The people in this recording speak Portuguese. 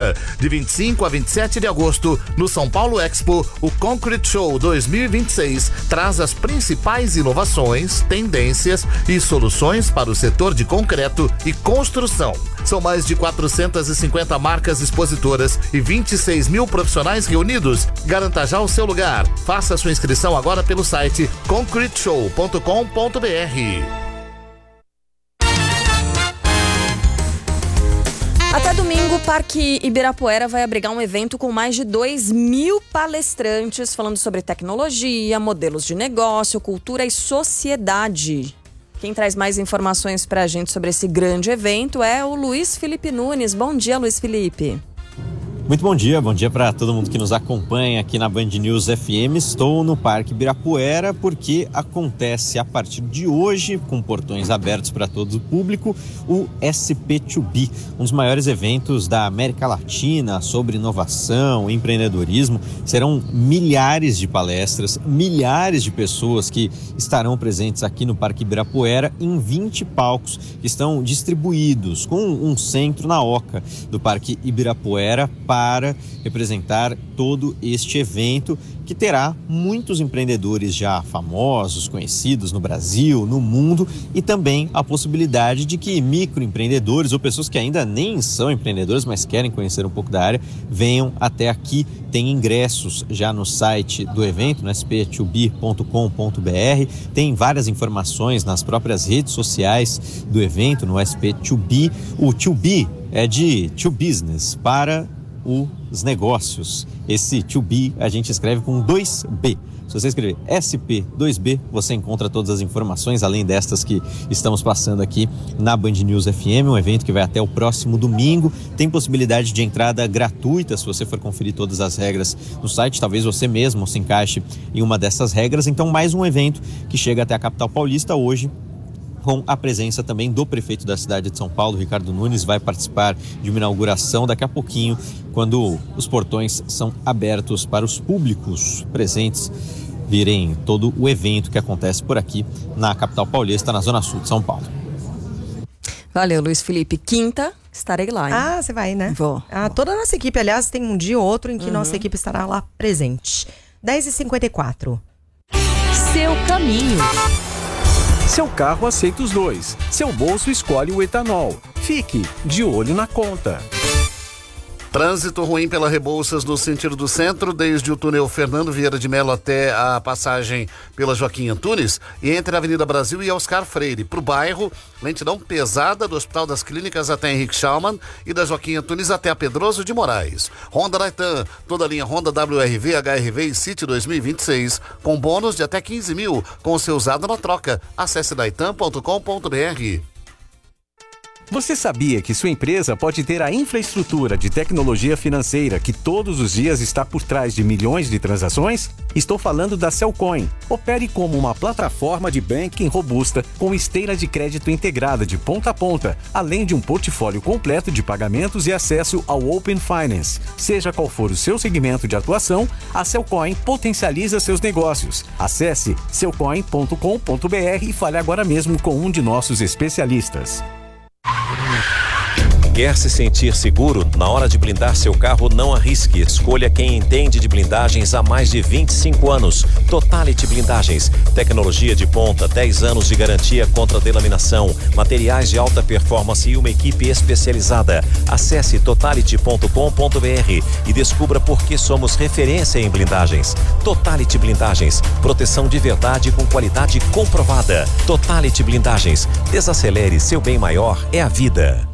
Paulista. De 25 a 27 de agosto, no São Paulo Expo, o Concrete Show 2026 traz as principais inovações, tendências e soluções para o setor de concreto e construção. São mais de 450 marcas expositoras e 26 mil profissionais reunidos. Garanta já o seu lugar. Faça sua inscrição agora pelo site concreteshow.com.br. Até domingo, o Parque Ibirapuera vai abrigar um evento com mais de 2.000 palestrantes falando sobre tecnologia, modelos de negócio, cultura e sociedade. Quem traz mais informações pra gente sobre esse grande evento é o Luiz Felipe Nunes. Bom dia, Luiz Felipe. Muito bom dia para todo mundo que nos acompanha aqui na Band News FM. Estou no Parque Ibirapuera porque acontece a partir de hoje, com portões abertos para todo o público, o SP2B, um dos maiores eventos da América Latina sobre inovação, empreendedorismo. Serão milhares de palestras, milhares de pessoas que estarão presentes aqui no Parque Ibirapuera em 20 palcos que estão distribuídos com um centro na Oca do Parque Ibirapuera para representar todo este evento que terá muitos empreendedores já famosos, conhecidos no Brasil, no mundo, e também a possibilidade de que microempreendedores ou pessoas que ainda nem são empreendedores, mas querem conhecer um pouco da área, venham até aqui. Tem ingressos já no site do evento, no sp2b.com.br, tem várias informações nas próprias redes sociais do evento, no SP2B. O 2B é de to business, para os negócios. Esse 2B a gente escreve com 2B. Se você escrever SP2B, você encontra todas as informações, além destas que estamos passando aqui na Band News FM, um evento que vai até o próximo domingo. Tem possibilidade de entrada gratuita, se você for conferir todas as regras no site. Talvez você mesmo se encaixe em uma dessas regras. Então, mais um evento que chega até a capital paulista hoje, com a presença também do prefeito da cidade de São Paulo, Ricardo Nunes. Vai participar de uma inauguração daqui a pouquinho, quando os portões são abertos para os públicos presentes virem todo o evento que acontece por aqui na capital paulista, na zona sul de São Paulo. Valeu, Luiz Felipe. Quinta, estarei lá, hein? Ah, você vai, né? Vou. Toda a nossa equipe, aliás, tem um dia ou outro em que nossa equipe estará lá presente. 10h54. Seu caminho. Seu carro aceita os dois. Seu bolso escolhe o etanol. Fique de olho na conta. Trânsito ruim pela Rebouças no sentido do centro, desde o túnel Fernando Vieira de Mello até a passagem pela Joaquim Antunes e entre a Avenida Brasil e Oscar Freire. Para o bairro, lentidão pesada do Hospital das Clínicas até Henrique Schaumann e da Joaquim Antunes até a Pedroso de Moraes. Honda Daitan, toda a linha Honda WRV, HRV e City 2026, com bônus de até 15 mil, com o seu usado na troca. Acesse daitan.com.br. Você sabia que sua empresa pode ter a infraestrutura de tecnologia financeira que todos os dias está por trás de milhões de transações? Estou falando da Cellcoin. Opere como uma plataforma de banking robusta com esteira de crédito integrada de ponta a ponta, além de um portfólio completo de pagamentos e acesso ao Open Finance. Seja qual for o seu segmento de atuação, a Cellcoin potencializa seus negócios. Acesse cellcoin.com.br e fale agora mesmo com um de nossos especialistas. Quer se sentir seguro? Na hora de blindar seu carro, não arrisque. Escolha quem entende de blindagens há mais de 25 anos. Totality Blindagens. Tecnologia de ponta, 10 anos de garantia contra delaminação, materiais de alta performance e uma equipe especializada. Acesse totality.com.br e descubra por que somos referência em blindagens. Totality Blindagens. Proteção de verdade com qualidade comprovada. Totality Blindagens. Desacelere, seu bem maior é a vida.